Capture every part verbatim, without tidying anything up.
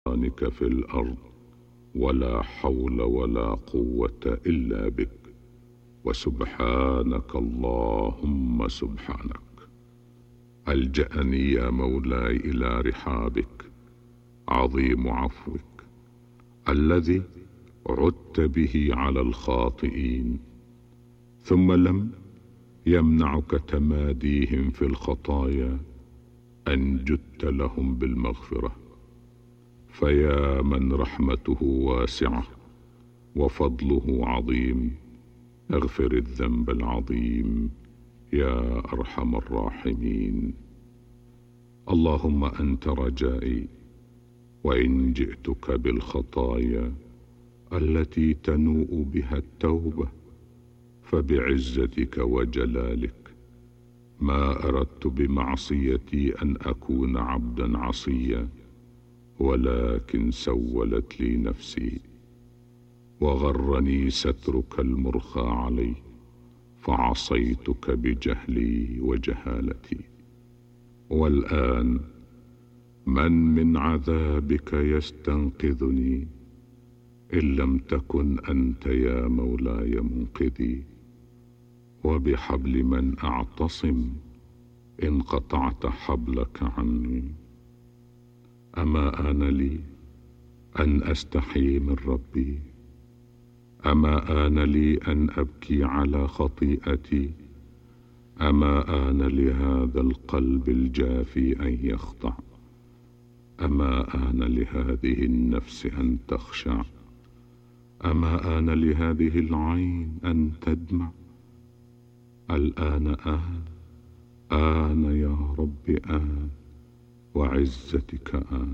سلطانك في الأرض، ولا حول ولا قوة إلا بك. وسبحانك اللهم سبحانك. ألجأني يا مولاي إلى رحابك، عظيم عفوك الذي عدت به على الخاطئين، ثم لم يمنعك تماديهم في الخطايا أن جدت لهم بالمغفرة. فيا من رحمته واسعة وفضله عظيم، اغفر الذنب العظيم يا أرحم الراحمين. اللهم أنت رجائي، وإن جئتك بالخطايا التي تنوء بها التوبة فبعزتك وجلالك ما أردت بمعصيتي أن أكون عبدا عصيا، ولكن سولت لي نفسي وغرني سترك المرخى علي، فعصيتك بجهلي وجهالتي. والآن من من عذابك يستنقذني إن لم تكن أنت يا مولاي منقذي؟ وبحبل من أعتصم إن قطعت حبلك عني؟ أما آن لي أن أستحي من ربي؟ أما آن لي أن أبكي على خطيئتي؟ أما آن لهذا القلب الجافي أن يخضع؟ أما آن لهذه النفس أن تخشع؟ أما آن لهذه العين أن تدمع؟ الآن آن آن يا رب آن، وعزتك آن.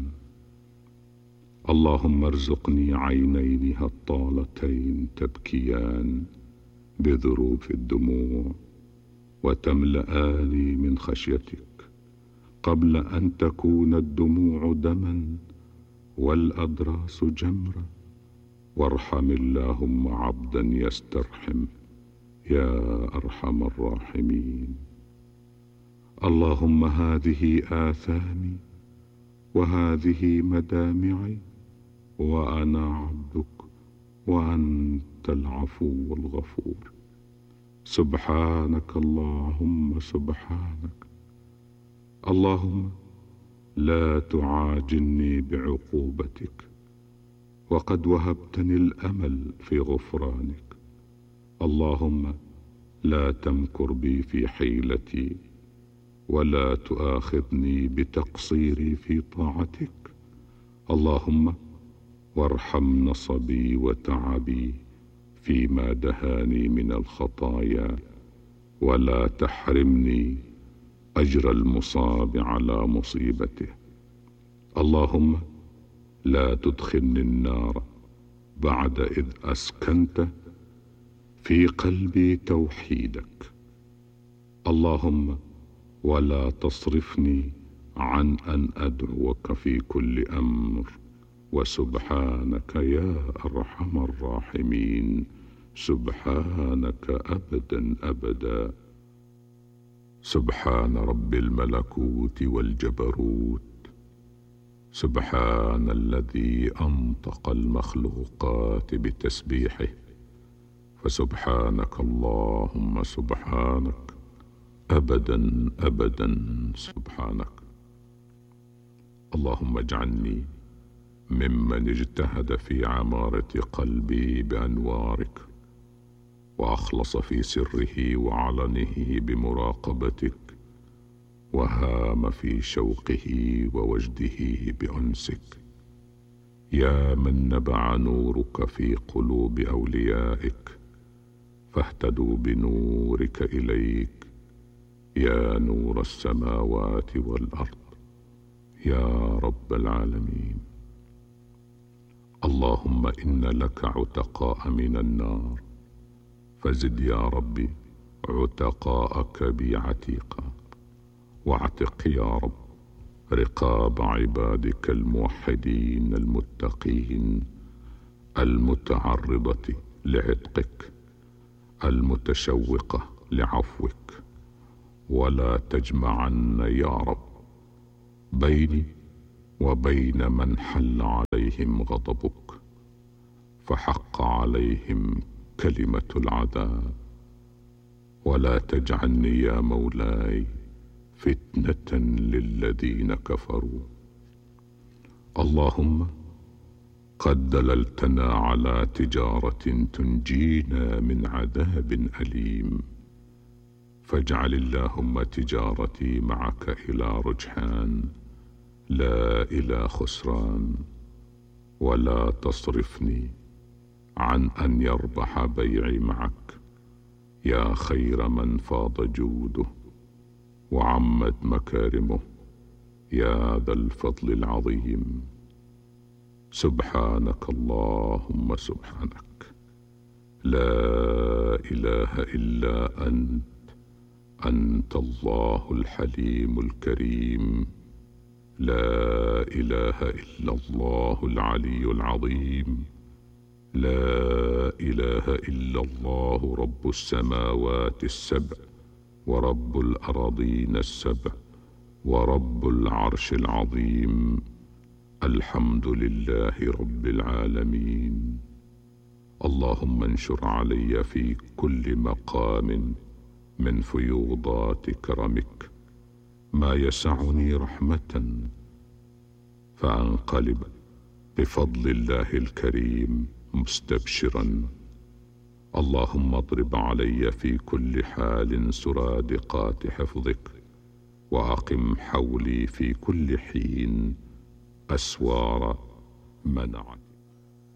اللهم ارزقني عينين هطالتين تبكيان بذروف الدموع، وتملآني من خشيتك قبل أن تكون الدموع دما والأضراس جمرا. وارحم اللهم عبدا يسترحم يا أرحم الراحمين. اللهم هذه آثامي وهذه مدامعي، وأنا عبدك وأنت العفو الغفور. سبحانك اللهم سبحانك. اللهم لا تعاجلني بعقوبتك، وقد وهبتني الأمل في غفرانك. اللهم لا تمكر بي في حيلتي، ولا تؤاخذني بتقصيري في طاعتك. اللهم وارحم نصبي وتعبي فيما دهاني من الخطايا، ولا تحرمني أجر المصاب على مصيبته. اللهم لا تدخلني النار بعد إذ أسكنت في قلبي توحيدك. اللهم ولا تصرفني عن أن أدعوك في كل أمر. وسبحانك يا أرحم الراحمين، سبحانك أبدا أبدا. سبحان رب الملكوت والجبروت، سبحان الذي أنطق المخلوقات بتسبيحه. فسبحانك اللهم سبحانك أبدا أبدا سبحانك. اللهم اجعلني ممن اجتهد في عمارة قلبي بأنوارك، وأخلص في سره وعلنه بمراقبتك، وهام في شوقه ووجده بأنسك. يا من نبع نورك في قلوب أوليائك فاهتدوا بنورك إليك، يا نور السماوات والأرض يا رب العالمين. اللهم إن لك عتقاء من النار، فزد يا ربي عتقاءك بي عتيقا. واعتق يا رب رقاب عبادك الموحدين المتقين المتعرضة لعتقك المتشوقة لعفوك. ولا تجمعن يا رب بيني وبين من حل عليهم غضبك فحق عليهم كلمة العذاب. ولا تجعلني يا مولاي فتنة للذين كفروا. اللهم قد دللتنا على تجارة تنجينا من عذاب أليم، فاجعل اللهم تجارتي معك إلى رجحان لا إلى خسران، ولا تصرفني عن أن يربح بيعي معك يا خير من فاض جوده وعمت مكارمه يا ذا الفضل العظيم. سبحانك اللهم سبحانك، لا إله إلا أنت، أنت الله الحليم الكريم، لا إله إلا الله العلي العظيم، لا إله إلا الله رب السماوات السبع ورب الأراضين السبع ورب العرش العظيم. الحمد لله رب العالمين. اللهم انشر علي في كل مقام من فيوضات كرمك ما يسعني رحمة، فأنقلب بفضل الله الكريم مستبشرا. اللهم اضرب علي في كل حال سرادقات حفظك، وأقم حولي في كل حين أسوار منعك.